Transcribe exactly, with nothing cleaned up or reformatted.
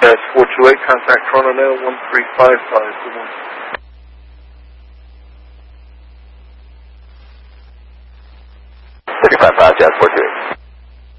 Pass four two eight, contact Coronel one three five five. Good morning. thirty-five five, Jazz four two eight.